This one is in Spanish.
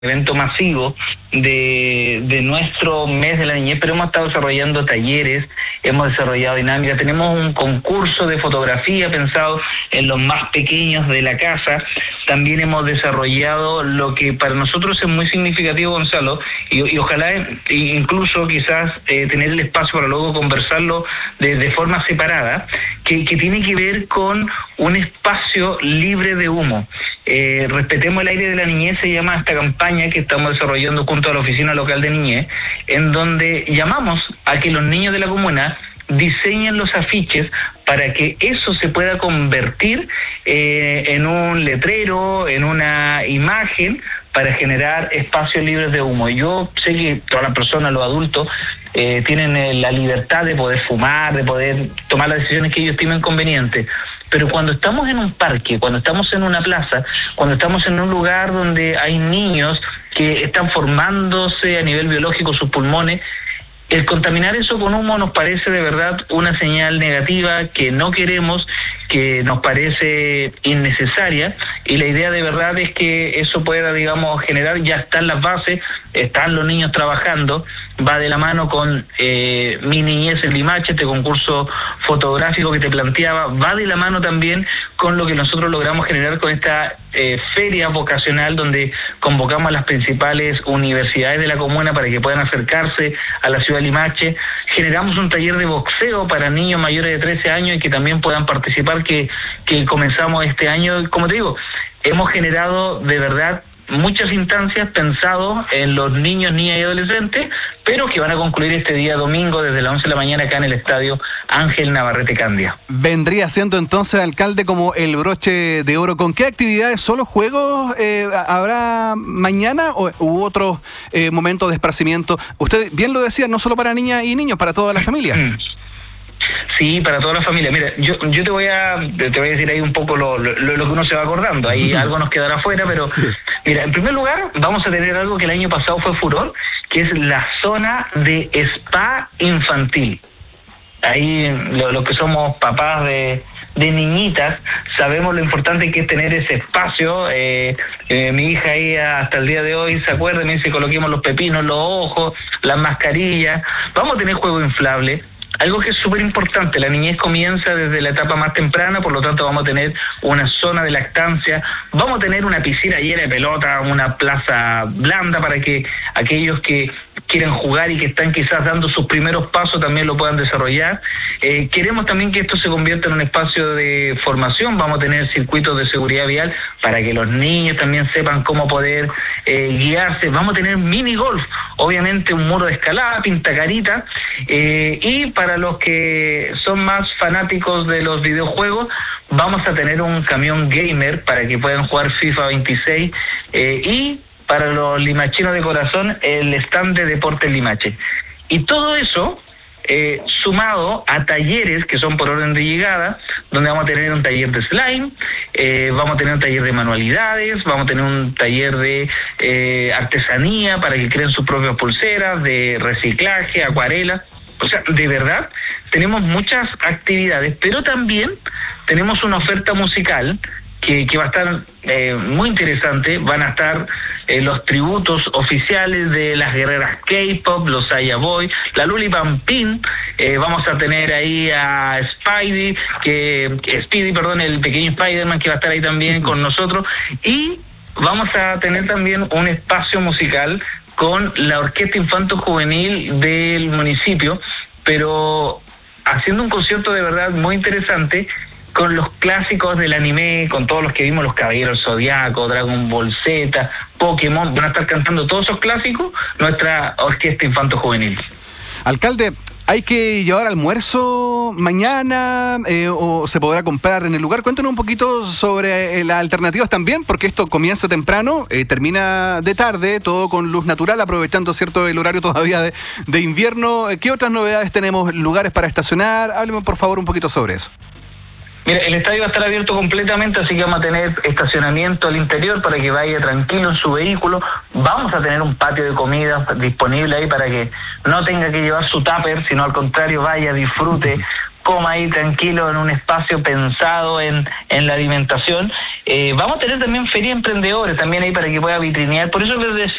evento masivo de nuestro mes de la niñez, pero hemos estado desarrollando talleres, hemos desarrollado dinámicas, tenemos un concurso de fotografía pensado en los más pequeños de la casa. También hemos desarrollado lo que para nosotros es muy significativo, Gonzalo, y ojalá incluso quizás tener el espacio para luego conversarlo de forma separada, que tiene que ver con un espacio libre de humo. Respetemos el aire de la niñez, se llama esta campaña que estamos desarrollando junto a la Oficina Local de Niñez, en donde llamamos a que los niños de la comuna diseñen los afiches para que eso se pueda convertir en un letrero, en una imagen, para generar espacios libres de humo. Yo sé que todas las personas, los adultos, tienen la libertad de poder fumar, de poder tomar las decisiones que ellos estimen convenientes, pero cuando estamos en un parque, cuando estamos en una plaza, cuando estamos en un lugar donde hay niños que están formándose a nivel biológico sus pulmones, el contaminar eso con humo nos parece de verdad una señal negativa que no queremos, que nos parece innecesaria, y la idea de verdad es que eso pueda, digamos, generar, ya están las bases, están los niños trabajando, va de la mano con Mi Niñez en Limache, este concurso fotográfico que te planteaba, va de la mano también con lo que nosotros logramos generar con esta feria vocacional, donde convocamos a las principales universidades de la comuna para que puedan acercarse a la ciudad de Limache. Generamos un taller de boxeo para niños mayores de 13 años y que también puedan participar, que comenzamos este año. Como te digo, hemos generado de verdad muchas instancias pensado en los niños, niñas y adolescentes, pero que van a concluir este día domingo desde las 11 de la mañana acá en el estadio Ángel Navarrete Candia. Vendría siendo entonces, alcalde, como el broche de oro. ¿Con qué actividades? ¿Solo juegos habrá mañana u otros momentos de esparcimiento? Usted bien lo decía, no solo para niñas y niños, para toda la familia. Sí, para toda la familia. Mira, yo te voy a decir ahí un poco lo que uno se va acordando. Ahí algo nos quedará afuera, pero sí. Mira, en primer lugar vamos a tener algo que el año pasado fue furor, que es la zona de spa infantil. Ahí los que somos papás de niñitas sabemos lo importante que es tener ese espacio. Mi hija ahí hasta el día de hoy se acuerda, me dice: coloquemos los pepinos, los ojos, las mascarillas. Vamos a tener juego inflable. Algo que es súper importante, la niñez comienza desde la etapa más temprana, por lo tanto vamos a tener una zona de lactancia, vamos a tener una piscina llena de pelota, una plaza blanda para que aquellos que quieran jugar y que están quizás dando sus primeros pasos también lo puedan desarrollar. Queremos también que esto se convierta en un espacio de formación, vamos a tener circuitos de seguridad vial para que los niños también sepan cómo poder guiarse, vamos a tener mini golf, obviamente un muro de escalada, pintacarita, y para los que son más fanáticos de los videojuegos, vamos a tener un camión gamer para que puedan jugar FIFA 26, y para los limachinos de corazón, el stand de Deportes Limache. Y todo eso sumado a talleres que son por orden de llegada, donde vamos a tener un taller de slime, vamos a tener un taller de manualidades, vamos a tener un taller de artesanía para que creen sus propias pulseras, de reciclaje, acuarela. O sea, de verdad, tenemos muchas actividades, pero también tenemos una oferta musical que va a estar muy interesante. Van a estar los tributos oficiales de las guerreras K-pop, los Aya Boy, la Luli Pampín. Vamos a tener ahí a Speedy, el pequeño Spider-Man, que va a estar ahí también con nosotros. Y vamos a tener también un espacio musical con la Orquesta Infanto Juvenil del municipio, pero haciendo un concierto de verdad muy interesante con los clásicos del anime, con todos los que vimos, los Caballeros Zodiaco, Dragon Ball Z, Pokémon. Van a estar cantando todos esos clásicos nuestra Orquesta Infanto Juvenil. Alcalde, ¿hay que llevar almuerzo mañana o se podrá comprar en el lugar? Cuéntanos un poquito sobre las alternativas también, porque esto comienza temprano, termina de tarde, todo con luz natural, aprovechando cierto el horario todavía de invierno. ¿Qué otras novedades tenemos? ¿Lugares para estacionar? Hábleme por favor un poquito sobre eso. Mira, el estadio va a estar abierto completamente, así que vamos a tener estacionamiento al interior para que vaya tranquilo en su vehículo. Vamos a tener un patio de comida disponible ahí para que no tenga que llevar su tupper, sino al contrario, vaya, disfrute, coma ahí tranquilo en un espacio pensado en la alimentación. Vamos a tener también feria de emprendedores también ahí para que pueda vitrinear. Por eso les decía